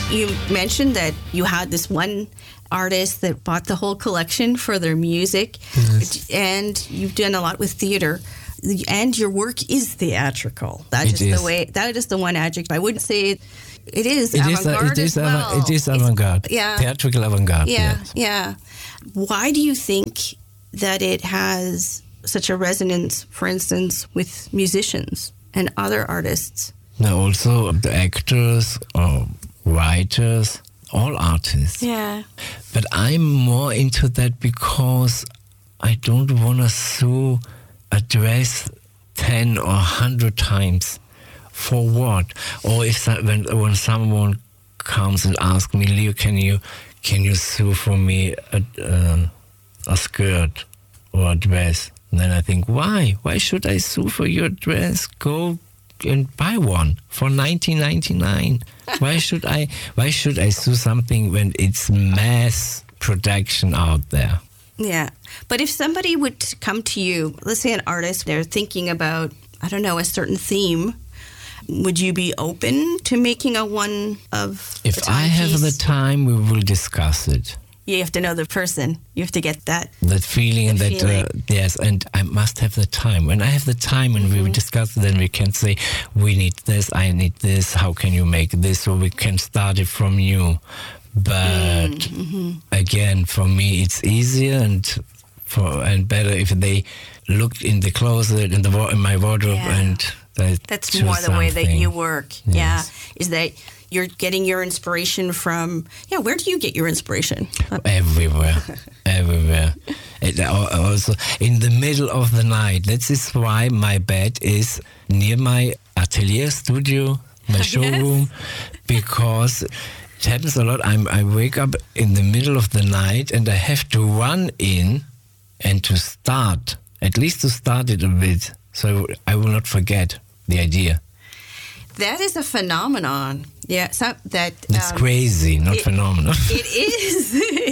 You mentioned that you had this one artist that bought the whole collection for their music, Yes. and you've done a lot with theater. And your work is theatrical. That is the way. That is the one adjective. I wouldn't say it is avant-garde as well. It is avant-garde. Yeah. Theatrical avant-garde. Yeah, Yes. yeah. Why do you think that it has such a resonance, for instance, with musicians and other artists? Now also the actors or writers, all artists. Yeah. But I'm more into that because I don't want to sew a dress 10 or 100 times. For what? Or if when someone comes and asks me, Leo, can you sew for me a skirt or a dress? And then I think, why? Why should I sew for your dress? Go and buy one for $19.99. Why should I sew something when it's mass production out there? Yeah. But if somebody would come to you, let's say an artist, they're thinking about, I don't know, a certain theme, would you be open to making a one of a If I have the timepiece? time, we will discuss it. You have to know the person. You have to get that. That feeling, and The feeling. yes, and I must have the time. When I have the time and we will discuss it, then we can say, we need this, I need this, how can you make this, so we can start it from new. But again, for me, it's easier and better if they look in the closet, in my wardrobe, Yeah. and That's choose more the way that something. you work. Yes. Yeah. Is that you're getting your inspiration from, where do you get your inspiration? Everywhere, everywhere. Also, in the middle of the night. That is why my bed is near my atelier studio, my showroom, because it happens a lot. I wake up in the middle of the night and I have to run in and to start, at least to start it a bit, so I will not forget the idea. That is a phenomenon. Yeah, It's crazy, not phenomenal. It is.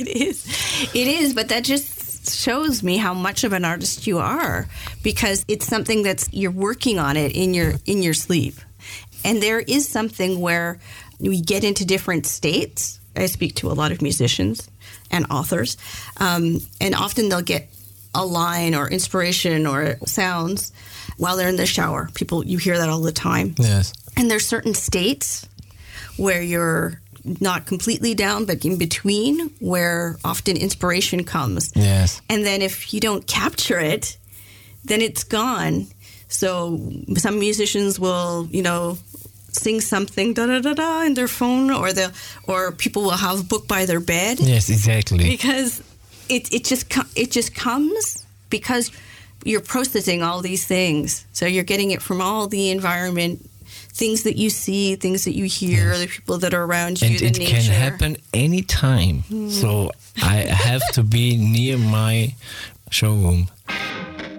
It is. But that just shows me how much of an artist you are, because it's something you're working on it in your sleep, and there is something where we get into different states. I speak to a lot of musicians and authors, and often they'll get a line or inspiration or sounds while they're in the shower. You hear that all the time. Yes. And there's certain states where you're not completely down, but in between, where often inspiration comes. Yes. And then if you don't capture it, then it's gone. So some musicians will, sing something da-da-da-da in their phone, or people will have a book by their bed. Yes, exactly. Because it just comes because you're processing all these things. So you're getting it from all the environment, things that you see, things that you hear, the people that are around you, And the it nature. can happen anytime. So I have to be near my showroom.